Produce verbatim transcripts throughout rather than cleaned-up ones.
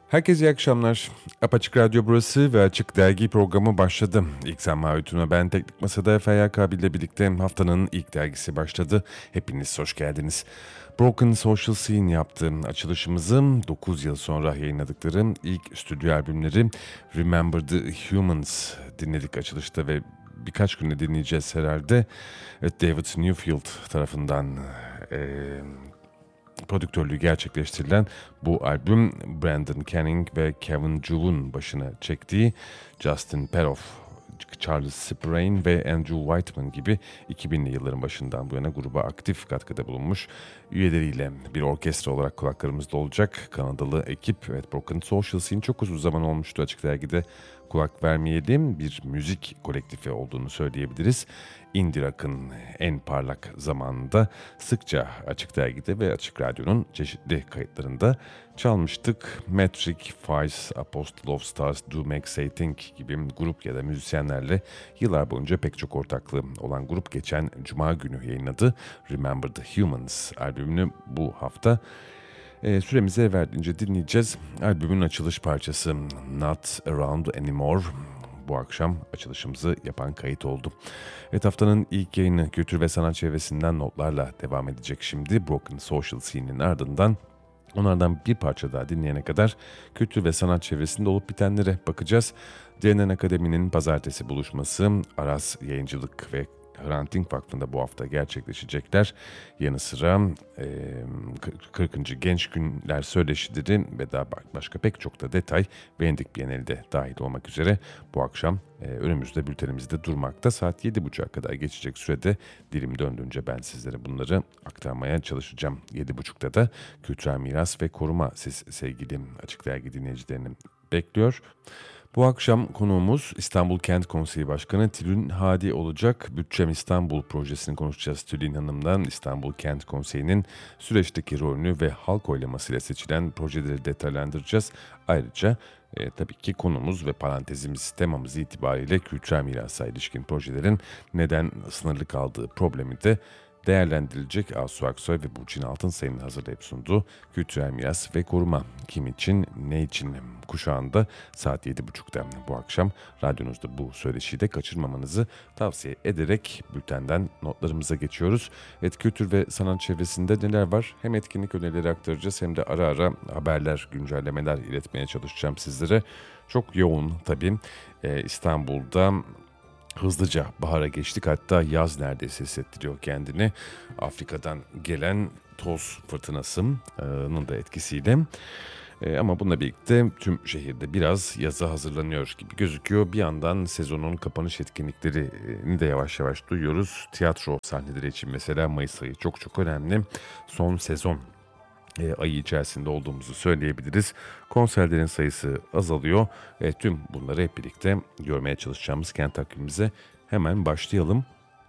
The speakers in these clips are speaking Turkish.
Herkese iyi akşamlar. Apaçık Radyo burası ve Açık Dergi programı başladı. İlk Sen Mahut'una ben Teknik Masa'da Feyyak abiyle birlikte haftanın ilk dergisi başladı. Hepiniz hoş geldiniz. Broken Social Scene yaptı açılışımızı dokuz yıl sonra yayınladıkları ilk stüdyo albümleri Remember the Humans dinledik açılışta ve birkaç günde dinleyeceğiz herhalde. Evet, David Newfield tarafından eee prodüktörlüğü gerçekleştirilen bu albüm Brandon Canning ve Kevin Juve'un başına çektiği Justin Peroff, Charles Ciprian ve Andrew Whiteman gibi iki binli yılların başından bu yana gruba aktif katkıda bulunmuş üyeleriyle bir orkestra olarak kulaklarımızda olacak Kanadalı ekip. Evet, Broken Social Scene çok uzun zaman olmuştu Açık Dergi'de kulak vermeyelim, bir müzik kolektifi olduğunu söyleyebiliriz. Indie rock'ın en parlak zamanında sıkça Açık Dergi'de ve Açık Radyo'nun çeşitli kayıtlarında çalmıştık. Metric, Five, Apostle of Stars, Do Make Say Think gibi grup ya da müzisyenlerle yıllar boyunca pek çok ortaklığı olan grup geçen Cuma günü yayınladı. Remember the Humans albümünü bu hafta e, süremize el verdiğince dinleyeceğiz. Albümün açılış parçası Not Around Anymore bu akşam açılışımızı yapan kayıt oldu. Evet, haftanın ilk yayını kültür ve sanat çevresinden notlarla devam edecek şimdi. Broken Social Scene'in ardından onlardan bir parça daha dinleyene kadar kültür ve sanat çevresinde olup bitenlere bakacağız. D N N Akademi'nin pazartesi buluşması, Aras Yayıncılık ve Hrant Dink Vakfı'nda bu hafta gerçekleşecekler. Yanı sıra e, kırkıncı. Genç Günler Söyleşileri ve daha başka pek çok da detay Venedik Bienali'de dahil olmak üzere bu akşam e, önümüzde bültenimizde durmakta. Saat yedi buçuğa kadar geçecek sürede dilim döndüğünce ben sizlere bunları aktarmaya çalışacağım. yedi buçukta da kültürel miras ve koruma siz sevgili Açık Dergi dinleyicilerinin bekliyor. Bu akşam konuğumuz İstanbul Kent Konseyi Başkanı Tülin Hadi olacak. Bütçem İstanbul projesini konuşacağız Tülin Hanım'dan. İstanbul Kent Konseyi'nin süreçteki rolünü ve halk oylamasıyla seçilen projeleri detaylandıracağız. Ayrıca e, tabii ki konumuz ve parantezimiz, temamız itibariyle kültürel mirasa ilişkin projelerin neden sınırlı kaldığı problemi de değerlendirilecek. Asu Aksoy ve Burçin Altınsay'ın hazırlayıp sunduğu Kültürel Miras ve Koruma Kim için, Ne için kuşağında saat yedi buçukta bu akşam radyonuzda bu söyleşiyi de kaçırmamanızı tavsiye ederek bültenden notlarımıza geçiyoruz. Evet, kültür ve sanat çevresinde neler var? Hem etkinlik önerileri aktaracağız hem de ara ara haberler, güncellemeler iletmeye çalışacağım sizlere. Çok yoğun tabii. Ee, İstanbul'da hızlıca bahara geçtik, hatta yaz neredeyse hissettiriyor kendini. Afrika'dan gelen toz fırtınasının da etkisiyle. E, ama bununla birlikte tüm şehirde biraz yaza hazırlanıyor gibi gözüküyor. Bir yandan sezonun kapanış etkinliklerini de yavaş yavaş duyuyoruz. Tiyatro sahneleri için mesela Mayıs ayı çok çok önemli. Son sezon e, ayı içerisinde olduğumuzu söyleyebiliriz. Konserlerin sayısı azalıyor. E, tüm bunları hep birlikte görmeye çalışacağımız kent takvimimize hemen başlayalım.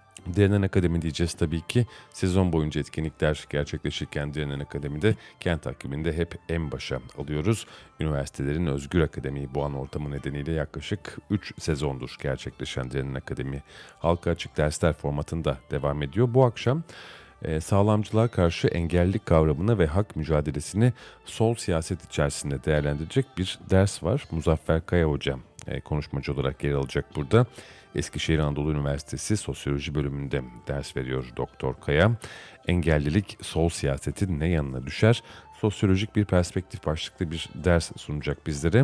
D N N Akademi diyeceğiz tabii ki. Sezon boyunca etkinlikler gerçekleşirken D N N Akademi'de kent takviminde hep en başa alıyoruz. Üniversitelerin Özgür Akademi bu an ortamı nedeniyle yaklaşık üç sezondur gerçekleşen D N N Akademi halka açık dersler formatında devam ediyor. Bu akşam e, sağlamcılığa karşı engellilik kavramını ve hak mücadelesini sol siyaset içerisinde değerlendirecek bir ders var. Muzaffer Kaya Hoca e, konuşmacı olarak yer alacak burada. Eskişehir Anadolu Üniversitesi Sosyoloji bölümünde ders veriyor Doktor Kaya. Engellilik sol siyasetin ne yanına düşer? Sosyolojik bir perspektif başlıklı bir ders sunacak bizlere.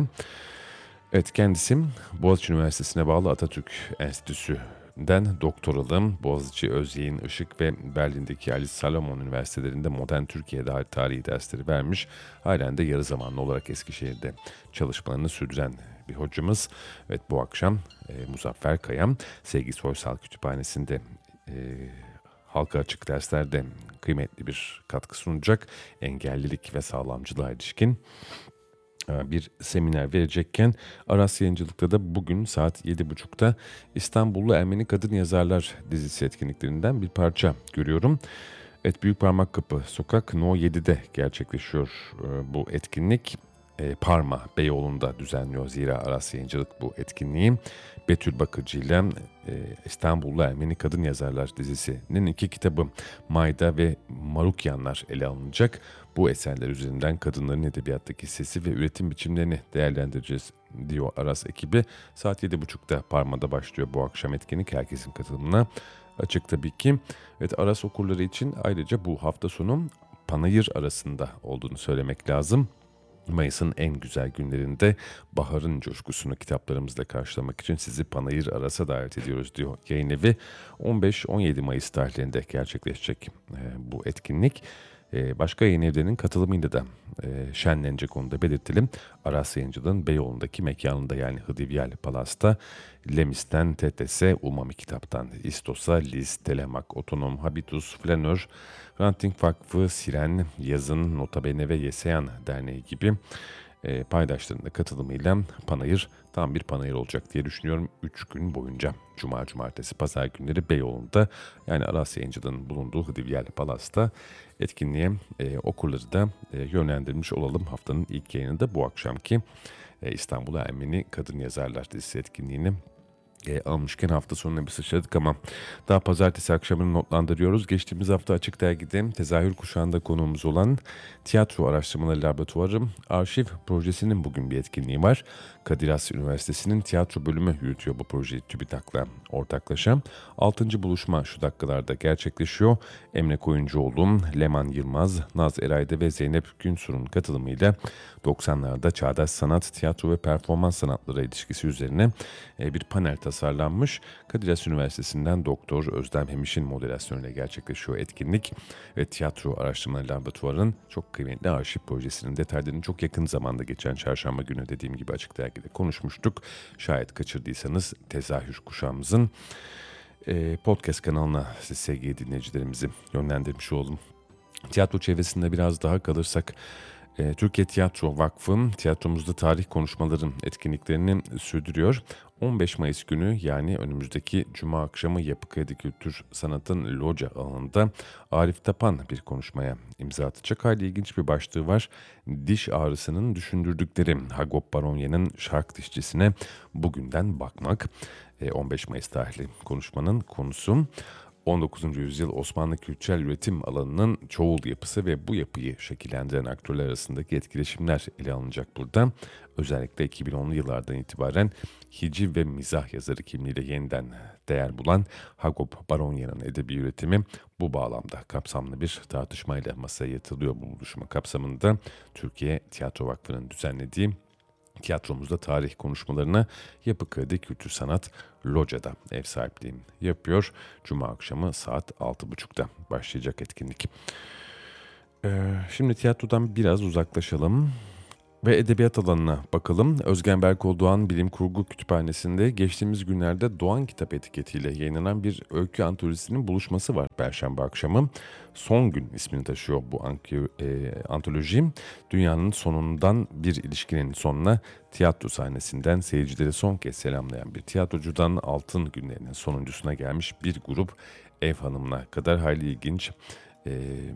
Evet, kendisi Boğaziçi Üniversitesi'ne bağlı Atatürk Enstitüsü'nden doktoralım. Boğaziçi, Özyeğin, Işık ve Berlin'deki Ali Salomon Üniversitelerinde modern Türkiye tarihi dersleri vermiş. Halen de yarı zamanlı olarak Eskişehir'de çalışmalarını sürdüren bir hocamız. Evet, bu akşam e, Muzaffer Kayam Sevgi Soysal Kütüphanesi'nde e, halka açık derslerde kıymetli bir katkı sunacak. Engellilik ve sağlamcılığa ilişkin bir seminer verecekken Aras Yayıncılık'ta da bugün saat yedi buçukta İstanbullu Ermeni Kadın Yazarlar dizisi etkinliklerinden bir parça görüyorum. Evet, Büyükparmak Kapı Sokak No yedide gerçekleşiyor bu etkinlik. e, Parma Beyoğlu'nda düzenliyor zira Aras Yayıncılık bu etkinliği. Betül Bakırcı ile e, İstanbullu Ermeni Kadın Yazarlar dizisinin iki kitabı Mayda ve Marukyanlar ele alınacak. Bu eserler üzerinden kadınların edebiyattaki sesi ve üretim biçimlerini değerlendireceğiz diyor Aras ekibi. Saat yedi buçukta Parma'da başlıyor bu akşam etkinlik, herkesin katılımına açık tabii ki. Evet, Aras okurları için ayrıca bu hafta sonu panayır arasında olduğunu söylemek lazım. Mayıs'ın en güzel günlerinde baharın coşkusunu kitaplarımızla karşılamak için sizi Panayır Aras'a davet ediyoruz diyor yayın evi. on beş on yedi Mayıs tarihlerinde gerçekleşecek e, bu etkinlik. E, başka yayın evlerinin katılımıyla da e, şenlenecek, onu da belirtelim. Aras Yayıncılığın Beyoğlu'ndaki mekanında, yani Hıdivyal Palas'ta, Lemis'ten T T S, Umami Kitap'tan İstos'a, Liz, Telemak, Otonom, Habitus, Flanör, Ranting Vakfı, Siren, Yazın, Nota Bene ve Yeseyan Derneği gibi e, paydaşlarının da katılımıyla panayır tam bir panayır olacak diye düşünüyorum. üç gün boyunca Cuma, Cumartesi, Pazar günleri Beyoğlu'nda, yani Aras Yayıncılığı'nın bulunduğu Hıdivyal Palas'ta etkinliğe e, okurları da e, yönlendirmiş olalım. Haftanın ilk yayınında bu akşamki e, İstanbul'a Ermeni Kadın Yazarlar dizisi etkinliğini E, almışken hafta sonuna bir sıçradık ama daha pazartesi akşamını notlandırıyoruz. Geçtiğimiz hafta Açık Dergi'de tezahür kuşağında konuğumuz olan Tiyatro Araştırmaları Laboratuvarı Arşiv Projesi'nin bugün bir etkinliği var. Kadir Has Üniversitesi'nin tiyatro bölümü yürütüyor bu projeyi TÜBİTAK'la ortaklaşa. Altıncı buluşma şu dakikalarda gerçekleşiyor. Emre Koyuncuoğlu, Leman Yılmaz, Naz Eray'da ve Zeynep Günsur'un katılımıyla doksanlarda çağdaş sanat, tiyatro ve performans sanatları ilişkisi üzerine e, bir panel tasarlanmış. Kadir Has Üniversitesi'nden Doktor Özlem Hemiş'in moderasyonuyla gerçekleşiyor etkinlik ve Tiyatro Araştırmaları Laboratuvarı'nın çok kıymetli arşiv projesinin detaylarını çok yakın zamanda, geçen çarşamba günü dediğim gibi Açık Dergi'de konuşmuştuk. Şayet kaçırdıysanız tezahür kuşağımızın e, podcast kanalına siz sevgili dinleyicilerimizi yönlendirmiş olalım. Tiyatro çevresinde biraz daha kalırsak, e, Türkiye Tiyatro Vakfı tiyatromuzda tarih konuşmaların etkinliklerini sürdürüyor. on beş Mayıs günü, yani önümüzdeki Cuma akşamı Yapı Kredi Kültür Sanat'ın loca alanında Arif Tapan bir konuşmaya imza atacak. Hayli ilginç bir başlığı var. Diş ağrısının düşündürdükleri, Hagop Baronya'nın Şark Dişçisine bugünden bakmak. E, on beş Mayıs tarihli konuşmanın konusu on dokuzuncu yüzyıl Osmanlı kültürel üretim alanının çoğul yapısı ve bu yapıyı şekillendiren aktörler arasındaki etkileşimler ele alınacak burada. Özellikle iki bin onlu yıllardan itibaren hiciv ve mizah yazarı kimliğiyle yeniden değer bulan Hagop Baronya'nın edebi üretimi bu bağlamda kapsamlı bir tartışmayla masaya yatırılıyor. Bu buluşma kapsamında Türkiye Tiyatro Vakfı'nın düzenlediği tiyatromuzda tarih konuşmalarına Yapı Kredi Kültür Sanat Loca'da ev sahipliği yapıyor. Cuma akşamı saat altı buçukta başlayacak etkinlik. Ee, şimdi tiyatrodan biraz uzaklaşalım ve edebiyat alanına bakalım. Özgen Berkol Bilim Kurgu Kütüphanesi'nde geçtiğimiz günlerde Doğan Kitap etiketiyle yayınlanan bir öykü antolojisinin buluşması var Perşembe akşamı. Son Gün ismini taşıyor bu anki, e, antoloji. Dünyanın sonundan bir ilişkinin sonuna tiyatro sahnesinden seyircileri son kez selamlayan bir tiyatrocudan altın günlerinin sonuncusuna gelmiş bir grup ev hanımına kadar hayli ilginç e,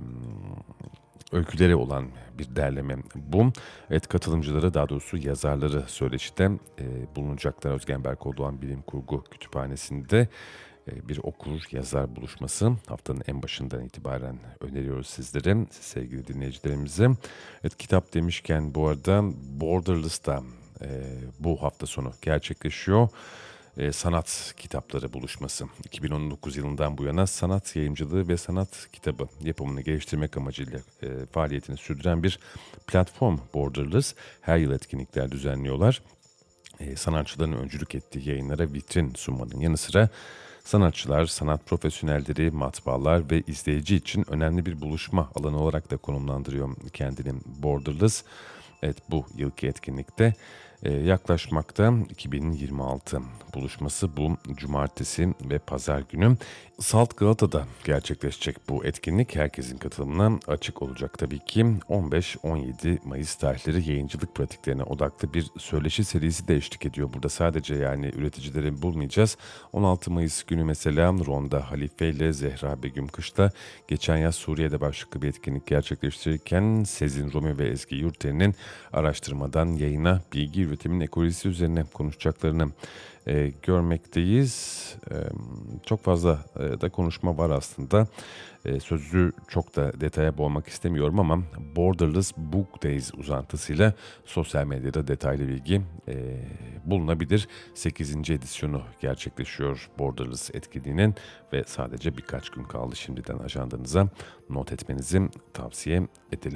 öyküleri olan bir derleme bu. Evet, katılımcıları, daha doğrusu yazarları söyleşide e, bulunacaklar. Özgen Berkol Bilim Kurgu Kütüphanesi'nde e, bir okur yazar buluşması haftanın en başından itibaren öneriyoruz sizlere, sevgili dinleyicilerimize. Evet, kitap demişken bu arada Borderless'ta e, bu hafta sonu gerçekleşiyor. E, sanat kitapları buluşması. iki bin on dokuz yılından bu yana sanat yayımcılığı ve sanat kitabı yapımını geliştirmek amacıyla e, faaliyetini sürdüren bir platform Borderless. Her yıl etkinlikler düzenliyorlar. E, sanatçıların öncülük ettiği yayınlara vitrin sunmanın yanı sıra sanatçılar, sanat profesyonelleri, matbaalar ve izleyici için önemli bir buluşma alanı olarak da konumlandırıyor kendini Borderless. Evet, bu yılki etkinlikte e, yaklaşmakta. iki bin yirmi altı buluşması bu cumartesi ve pazar günü. Salt Galata'da gerçekleşecek bu etkinlik herkesin katılımına açık olacak tabii ki. on beş on yedi Mayıs tarihleri yayıncılık pratiklerine odaklı bir söyleşi serisi de eşlik ediyor. Burada sadece yani üreticileri bulmayacağız. on altı Mayıs günü mesela Ronda Halife ile Zehra Begüm Kış'ta geçen yaz Suriye'de başlıklı bir etkinlik gerçekleştirirken Sezin Romi ve Ezgi Yurteri'nin araştırmadan yayına bilgi üretiminin ekolojisi üzerine konuşacaklarını e, görmekteyiz. E, çok fazla e, da konuşma var aslında. E, sözü çok da detaya boğmak istemiyorum ama Borderless Book Days uzantısıyla sosyal medyada detaylı bilgi e, bulunabilir. sekizinci edisyonu gerçekleşiyor Borderless etkinliğinin ve sadece birkaç gün kaldı. Şimdiden ajandanıza not etmenizi tavsiye edelim.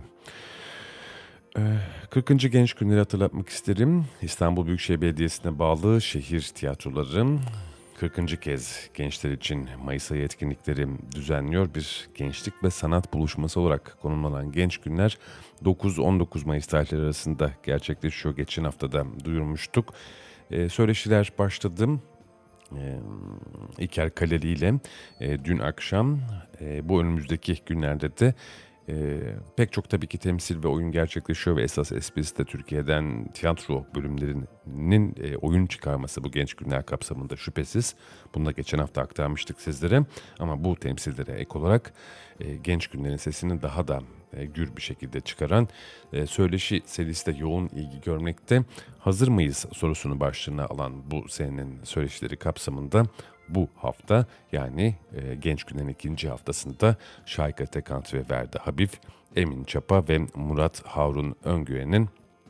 kırkıncı Genç Günleri hatırlatmak isterim. İstanbul Büyükşehir Belediyesi'ne bağlı şehir tiyatroları kırkıncı kez gençler için Mayıs ayı etkinlikleri düzenliyor. Bir gençlik ve sanat buluşması olarak konumlanan Genç Günler dokuz on dokuz Mayıs tarihleri arasında gerçekleşiyor. Geçen hafta da duyurmuştuk. Ee, söyleşiler başladı. Ee, İlker Kaleli ile e, dün akşam e, bu önümüzdeki günlerde de e, pek çok tabii ki temsil ve oyun gerçekleşiyor ve esas esprisi de Türkiye'den tiyatro bölümlerinin e, oyun çıkarması bu genç günler kapsamında şüphesiz. Bunu da geçen hafta aktarmıştık sizlere ama bu temsillere ek olarak e, genç günlerin sesini daha da e, gür bir şekilde çıkaran e, söyleşi serisi de yoğun ilgi görmekte. Hazır mıyız sorusunu başlığına alan bu senenin söyleşileri kapsamında bu hafta yani e, Genç Günler'in ikinci haftasında Şahika Tekant ve Verdi Habib, Emin Çapa ve Murat Harun Öngören'in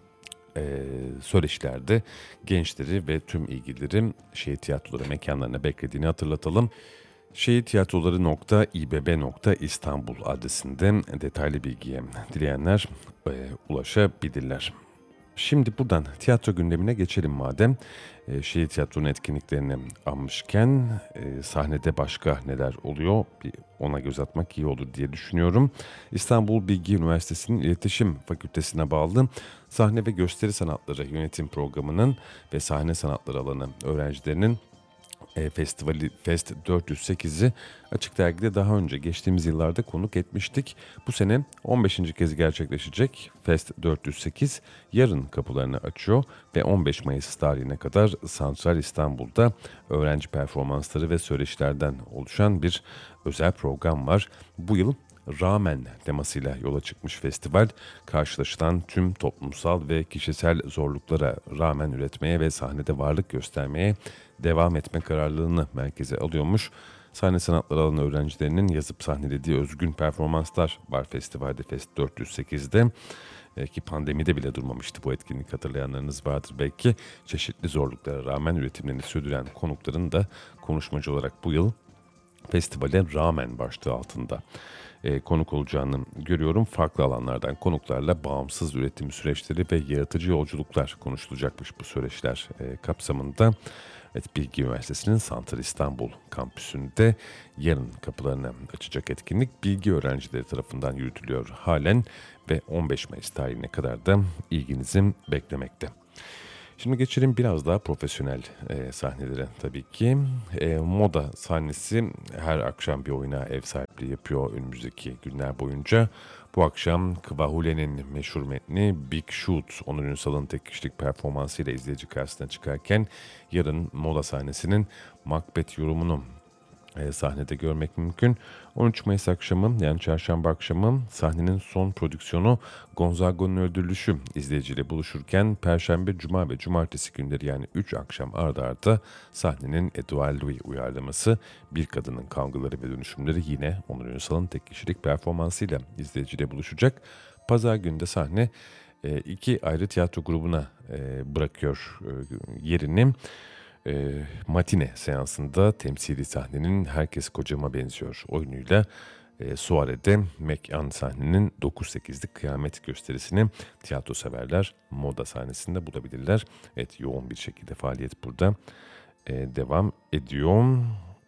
e, söyleşilerde gençleri ve tüm ilgilileri şehir tiyatroları mekanlarına beklediğini hatırlatalım. Şehir tiyatroları nokta İBB nokta İstanbul adresinde detaylı bilgiye dileyenler e, ulaşabilirler. Şimdi buradan tiyatro gündemine geçelim madem. E, şehir tiyatronun etkinliklerini almışken e, sahnede başka neler oluyor bir ona göz atmak iyi olur diye düşünüyorum. İstanbul Bilgi Üniversitesi'nin İletişim Fakültesine bağlı Sahne ve Gösteri Sanatları Yönetim Programı'nın ve Sahne Sanatları alanı öğrencilerinin e, festivali Fest dört yüz sekizi Açık Dergi'de daha önce geçtiğimiz yıllarda konuk etmiştik. Bu sene on beşinci kez gerçekleşecek Fest dört yüz sekiz yarın kapılarını açıyor ve on beş Mayıs tarihine kadar Santral İstanbul'da öğrenci performansları ve söyleşilerden oluşan bir özel program var. Bu yıl Rağmen temasıyla yola çıkmış festival, karşılaşılan tüm toplumsal ve kişisel zorluklara rağmen üretmeye ve sahnede varlık göstermeye devam etme kararlılığını merkeze alıyormuş. Sahne sanatları alanı öğrencilerinin yazıp sahnelediği özgün performanslar var festivalde Fest dört yüz sekizde. E, ki pandemide bile durmamıştı bu etkinlik, hatırlayanlarınız vardır belki. Çeşitli zorluklara rağmen üretimlerini sürdüren konukların da konuşmacı olarak bu yıl festivale rağmen başlığı altında e, konuk olacağını görüyorum. Farklı alanlardan konuklarla bağımsız üretim süreçleri ve yaratıcı yolculuklar konuşulacakmış bu söyleşiler e, kapsamında. Evet, Bilgi Üniversitesi'nin Santral İstanbul kampüsünde yarın kapılarını açacak etkinlik bilgi öğrencileri tarafından yürütülüyor halen ve on beş Mayıs tarihine kadar da ilginizi beklemekte. Şimdi geçelim biraz daha profesyonel e, sahnelere tabii ki. E, moda sahnesi her akşam bir oyuna ev sahipliği yapıyor önümüzdeki günler boyunca. Bu akşam Kıvahule'nin meşhur metni Big Shoot, Onur Ünsal'ın tek kişilik performansıyla izleyici karşısına çıkarken yarın moda sahnesinin Macbeth yorumunu e, sahnede görmek mümkün. on üç Mayıs akşamı yani çarşamba akşamı sahnenin son prodüksiyonu Gonzago'nun öldürülüşü izleyiciyle buluşurken Perşembe, Cuma ve Cumartesi günleri yani üç akşam arda arda sahnenin Edouard Louis uyarlaması Bir Kadının Kavgaları ve Dönüşümleri yine Onur Ünsal'ın tek kişilik performansıyla izleyiciyle buluşacak. Pazar günü de sahne e, iki ayrı tiyatro grubuna e, bırakıyor e, yerini. E, matine seansında temsili sahnenin Herkes Kocama Benziyor oyunuyla e, Suare'de Mekan sahnenin dokuz sekizlik Kıyamet gösterisini tiyatro severler moda sahnesinde bulabilirler. Evet, yoğun bir şekilde faaliyet burada e, devam ediyor.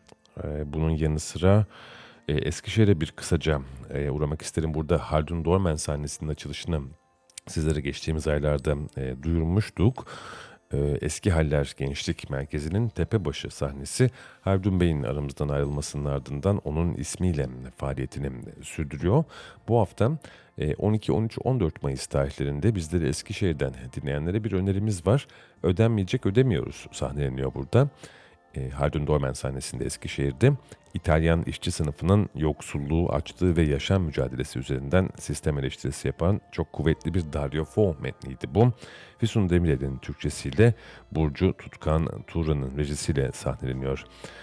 E, bunun yanı sıra e, Eskişehir'e bir kısaca e, uğramak isterim. Burada Haldun Dorman sahnesinin açılışını Sizlere geçtiğimiz aylarda e, duyurmuştuk. E, Eski Haller Gençlik Merkezi'nin Tepebaşı sahnesi Haldun Bey'in aramızdan ayrılmasının ardından onun ismiyle faaliyetini sürdürüyor. Bu hafta e, on iki, on üç, on dört Mayıs tarihlerinde bizleri Eskişehir'den dinleyenlere bir önerimiz var. Ödenmeyecek ödemiyoruz sahneleniyor burada. E, Haldun Dorman sahnesinde Eskişehir'de İtalyan işçi sınıfının yoksulluğu, açlığı ve yaşam mücadelesi üzerinden sistem eleştirisi yapan çok kuvvetli bir Dario Fo metniydi bu. Füsun Demirel'in Türkçesiyle Burcu Tutkan Turan'ın rejisiyle sahneleniyor.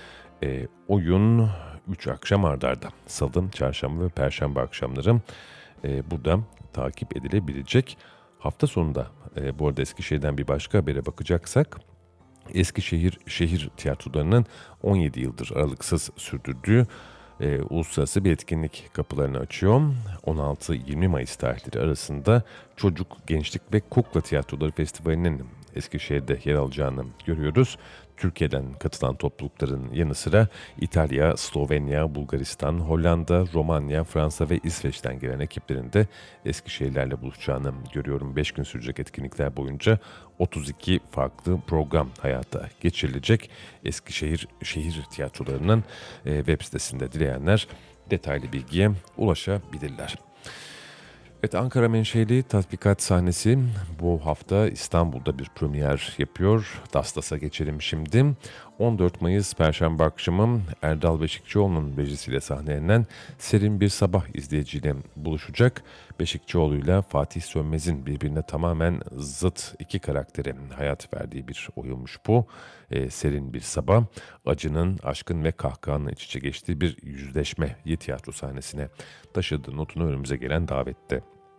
E, oyun üç akşam ardarda arda. Salı, çarşamba ve perşembe akşamları e, burada takip edilebilecek. Hafta sonunda e, bu arada Eskişehir'den bir başka habere bakacaksak, Eskişehir şehir tiyatrolarının on yedi yıldır aralıksız sürdürdüğü e, uluslararası bir etkinlik kapılarını açıyor. on altı yirmi Mayıs tarihleri arasında Çocuk, Gençlik ve Kukla Tiyatroları Festivali'nin Eskişehir'de yer alacağını görüyoruz. Türkiye'den katılan toplulukların yanı sıra İtalya, Slovenya, Bulgaristan, Hollanda, Romanya, Fransa ve İsveç'ten gelen ekiplerin de Eskişehirlerle buluşacağını görüyorum. beş gün sürecek etkinlikler boyunca otuz iki farklı program hayata geçirilecek. Eskişehir şehir tiyatrolarının e, web sitesinde dileyenler detaylı bilgiye ulaşabilirler. Evet, Ankara menşeli tatbikat sahnesi bu hafta İstanbul'da bir premier yapıyor. Dastas'a geçelim şimdi. on dört Mayıs Perşembe akşamı Erdal Beşikçioğlu'nun rejisiyle sahnelenen Serin Bir Sabah izleyiciyle buluşacak. Beşikçioğlu'yla Fatih Sönmez'in birbirine tamamen zıt iki karaktere hayat verdiği bir oyunmuş bu. Ee, Serin Bir Sabah, acının, aşkın ve kahkahanın iç içe geçtiği bir yüzleşmeyi tiyatro sahnesine taşıdığı notunu önümüze gelen davette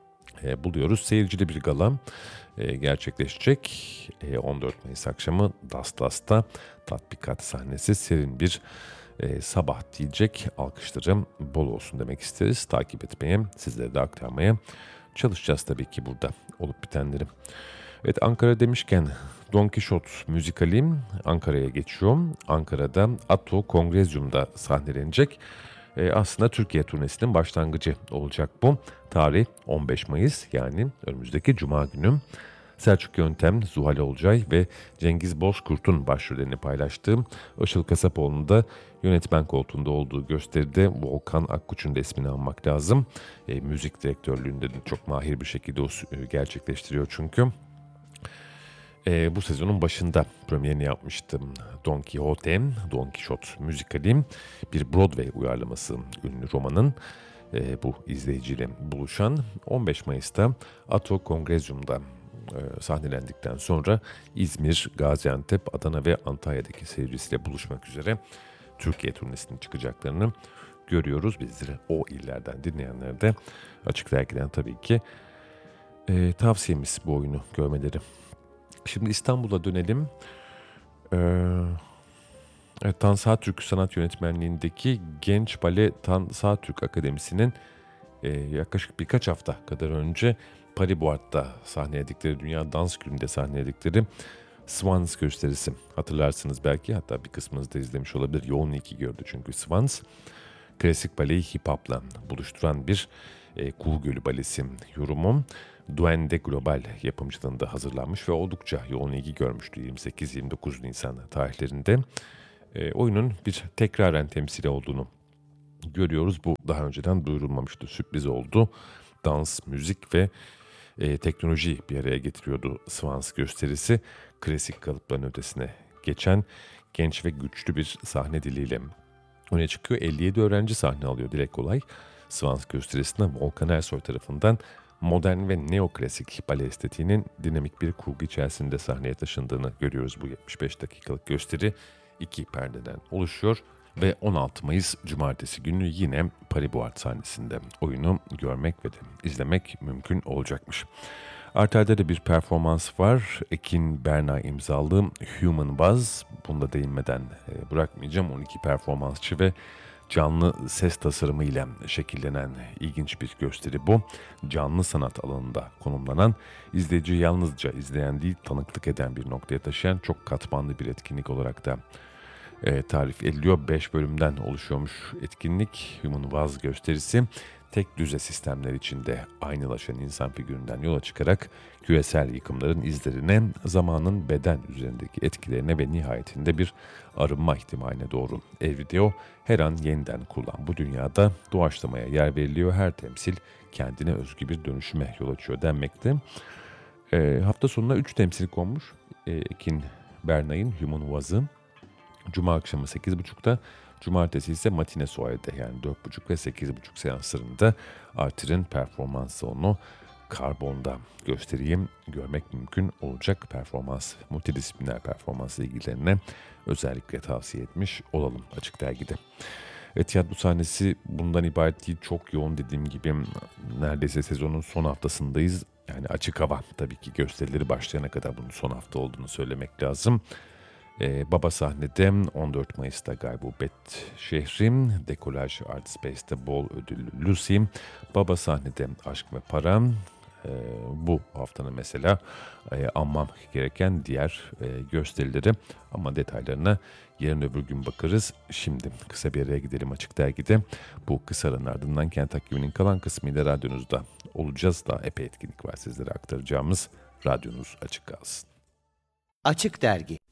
e, buluyoruz. Seyircili bir gala e, gerçekleşecek. E, on dört Mayıs akşamı Dastas'ta tatbikat sahnesi Serin Bir e, Sabah diyecek. Alkışlarım bol olsun demek isteriz. Takip etmeye, sizlere de aktarmaya çalışacağız tabii ki burada olup bitenleri. Evet, Ankara demişken Don Kişot müzikali Ankara'ya geçiyor. Ankara'da Atto Kongrezyum'da sahnelenecek. E, aslında Türkiye turnesinin başlangıcı olacak bu. Tarih on beş Mayıs, yani önümüzdeki Cuma günü. Selçuk Yöntem, Zuhal Olcay ve Cengiz Bozkurt'un başrollerini paylaştığı Işıl Kasapoğlu'nun da yönetmen koltuğunda olduğu gösteride Volkan Akkuç'un da ismini anmak lazım. E, müzik direktörlüğünde de çok mahir bir şekilde o e, gerçekleştiriyor çünkü. E, bu sezonun başında premierini yapmıştım. Don Quixote, Don Quixote müzikali bir Broadway uyarlaması ünlü romanın e, bu izleyiciyle buluşan on beş Mayıs'ta Atto Kongrezyum'da e, sahnelendikten sonra İzmir, Gaziantep, Adana ve Antalya'daki seyircisiyle buluşmak üzere Türkiye turnesinin çıkacaklarını görüyoruz. Bizleri o illerden dinleyenler de Açık Dergi'den tabii ki e, tavsiyemiz bu oyunu görmeleri. Şimdi İstanbul'a dönelim. Ee, evet, Tan Sağtürk Sanat Yönetmenliğindeki Genç Bale Tan Sağtürk Akademisi'nin e, yaklaşık birkaç hafta kadar önce Paris Boîte'da sahneledik,leri Dünya Dans Günü'nde sahneledik,leri Swans gösterisi. Hatırlarsınız belki, hatta bir kısmınız da izlemiş olabilir. Yoğun ilgi gördü çünkü Swans. Klasik baleyi hip hop'la buluşturan bir e, Kuğu Gölü balesi yorumu. Duende Global yapımcılığında hazırlanmış ve oldukça yoğun ilgi görmüştü yirmi sekiz yirmi dokuz Nisan tarihlerinde. E, oyunun bir tekraren temsili olduğunu görüyoruz. Bu daha önceden duyurulmamıştı, sürpriz oldu. Dans, müzik ve e, teknolojiyi bir araya getiriyordu Swans gösterisi. Klasik kalıpların ötesine geçen genç ve güçlü bir sahne diliyle öne çıkıyor. elli yedi öğrenci sahne alıyor, Dilek Kolay. Swans gösterisinde Volkan Ersoy tarafından modern ve neoklasik bale estetiğinin dinamik bir kurgu içerisinde sahneye taşındığını görüyoruz. Bu yetmiş beş dakikalık gösteri iki perdeden oluşuyor ve on altı Mayıs Cumartesi günü yine Paris Boîte sahnesinde oyunu görmek ve de izlemek mümkün olacakmış. Arter'de de bir performans var. Ekin Berna imzalı Human Buzz. Bunda değinmeden e, bırakmayacağım. on iki performansçı ve canlı ses tasarımıyla şekillenen ilginç bir gösteri bu. Canlı sanat alanında konumlanan, izleyici yalnızca izleyen değil tanıklık eden bir noktaya taşıyan çok katmanlı bir etkinlik olarak da e, tarif ediliyor. beş bölümden oluşuyormuş etkinlik. Human Vaz gösterisi tek düze sistemler içinde aynılaşan insan figüründen yola çıkarak küresel yıkımların izlerine, zamanın beden üzerindeki etkilerine ve nihayetinde bir arınma ihtimaline doğru evriliyor. Her an yeniden kurulan bu dünyada doğaçlamaya yer veriliyor. Her temsil kendine özgü bir dönüşüme yol açıyor denmekte. E, hafta sonuna üç temsil konmuş. E, Ekin Bernay'ın Human Waz'ı Cuma akşamı sekiz buçukta, Cumartesi ise Matine Soir'de yani dört buçuk ve sekiz buçuk seanslarında Artir'in performans salonu Karbon'da göstereyim görmek mümkün olacak. Performans, multidisipliner performans ilgilerine özellikle tavsiye etmiş olalım Açık Dergi'de. E, tiyatro sahnesi bundan ibaret değil, çok yoğun, dediğim gibi neredeyse sezonun son haftasındayız. Yani açık hava tabii ki gösterileri başlayana kadar bunun son hafta olduğunu söylemek lazım. Ee, Baba sahnede on dört Mayıs'ta Gaybubet Şehri, Dekolaj Art Space'te bol ödüllü Lucy, Baba sahnede Aşk ve Para. Ee, bu haftanın mesela e, anmam gereken diğer e, gösterileri, ama detaylarına yarın öbür gün bakarız. Şimdi kısa bir araya gidelim Açık Dergi'de. Bu kısa aranın ardından Kent Takvimi'nin kalan kısmıyla radyonuzda olacağız. Daha epey etkinlik var sizlere aktaracağımız. Radyonuz açık kalsın. Açık Dergi.